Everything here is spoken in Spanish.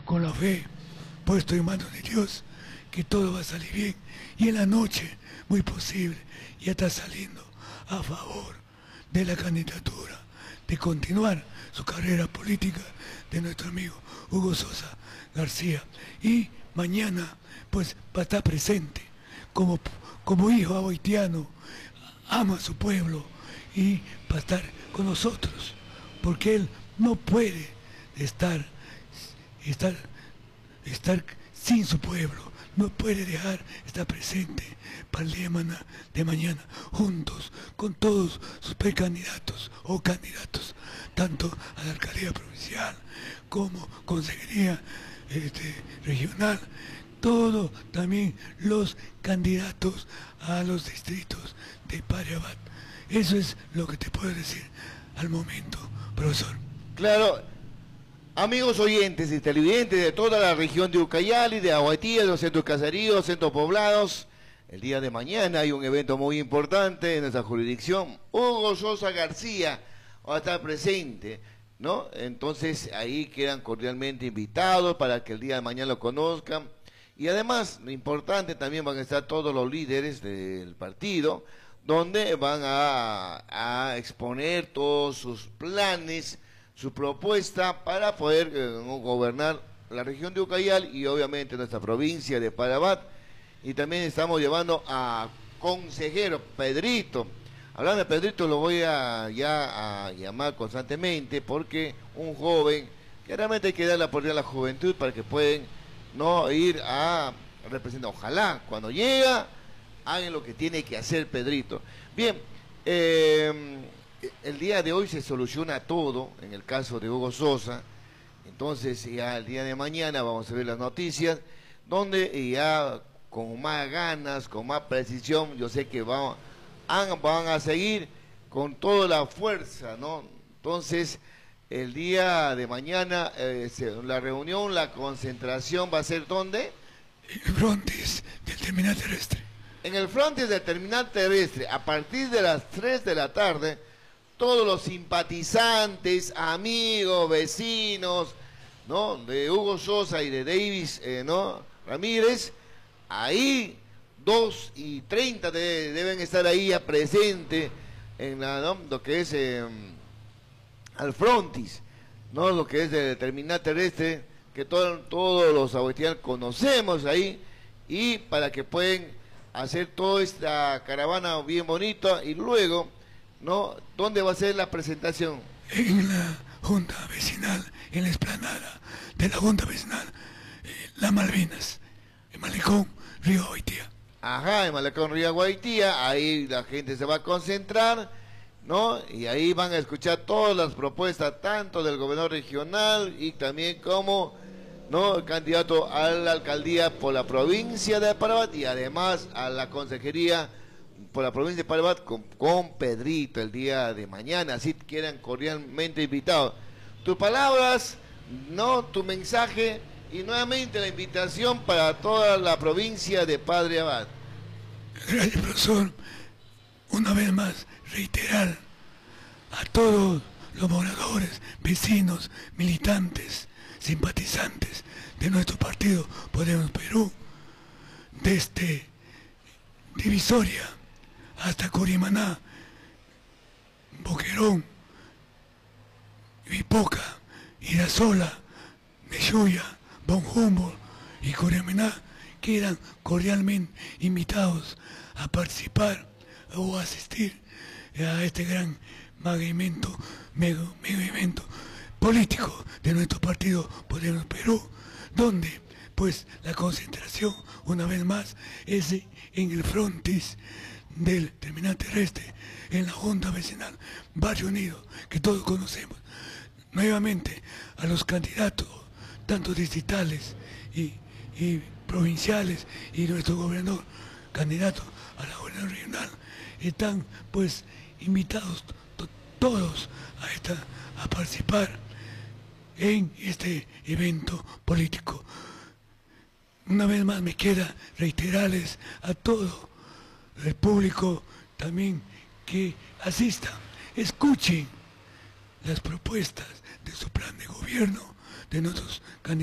con la fe, puesto en manos de Dios, que todo va a salir bien. Y en la noche, muy posible, ya está saliendo a favor de la candidatura, de continuar su carrera política de nuestro amigo Hugo Sosa García. Y mañana, pues, va a estar presente como hijo haitiano, ama a su pueblo y va a estar con nosotros, porque él no puede estar estar sin su pueblo, no puede dejar estar presente para el día de mañana, juntos con todos sus precandidatos o candidatos, tanto a la alcaldía provincial como consejería regional, todo, también los candidatos a los distritos de Padre Abad. Eso es lo que te puedo decir al momento, profesor. Claro, amigos oyentes y televidentes de toda la región de Ucayali, de Aguatía, de los centros caseríos, centros poblados, el día de mañana hay un evento muy importante en nuestra jurisdicción. Hugo Sosa García va a estar presente, ¿no? Entonces ahí quedan cordialmente invitados para que el día de mañana lo conozcan. Y además, lo importante, también van a estar todos los líderes del partido, donde van a exponer todos sus planes, su propuesta para poder gobernar la región de Ucayali y obviamente nuestra provincia de Parabat. Y también estamos llevando a consejero Pedrito. Hablando de Pedrito, lo voy a llamar constantemente, porque un joven que realmente hay que dar la oportunidad a la juventud para que pueden no ir a representar. Ojalá cuando llega hagan lo que tiene que hacer Pedrito. Bien, el día de hoy se soluciona todo en el caso de Hugo Sosa. Entonces ya el día de mañana vamos a ver las noticias, donde ya con más ganas, con más precisión, yo sé que van a seguir con toda la fuerza, ¿no? Entonces el día de mañana la reunión, la concentración va a ser ¿dónde? En el frontis del terminal terrestre. En el frontis del terminal terrestre, a partir de las 3 de la tarde, todos los simpatizantes, amigos, vecinos, ¿no?, de Hugo Sosa y de Davis, ¿no?, Ramírez, ahí 2:30 deben estar ahí ya presentes en ¿no?, lo que es al frontis, ¿no?, lo que es el terminal terrestre, que todos los aguetianos conocemos ahí, y para que puedan hacer toda esta caravana bien bonita. Y luego, ¿no?, ¿dónde va a ser la presentación? En la Junta Vecinal, en la explanada de la Junta Vecinal, Las Malvinas, en Malecón, Río Haitía. Ajá, en Malecón, Río Haitía, ahí la gente se va a concentrar, ¿no? Y ahí van a escuchar todas las propuestas, tanto del gobernador regional y también como, ¿no?, el candidato a la alcaldía por la provincia de Parabat, y además a la consejería por la provincia de Parabat con Pedrito el día de mañana. Así quedan cordialmente invitados. Tus palabras, ¿no?, tu mensaje, y nuevamente la invitación para toda la provincia de Padre Abad. Gracias, profesor. Una vez más, reiterar a todos los moradores, vecinos, militantes, simpatizantes de nuestro partido Podemos Perú, desde Divisoria hasta Corimaná, Boquerón, Vipoca, Irasola, Mexuya, Bon Humboldt y Corimaná, quedan cordialmente invitados a participar o asistir a este gran mega evento político de nuestro partido Podemos Perú, donde pues la concentración, una vez más, es en el frontis del terminal terrestre, en la Junta Vecinal Barrio Unido, que todos conocemos. Nuevamente a los candidatos, tanto distritales y provinciales, y nuestro gobernador, candidato a la gobernación regional, están pues invitados todos a participar en este evento político. Una vez más me queda reiterarles a todo el público también que asistan, escuchen las propuestas de su plan de gobierno, de nuestros candidatos.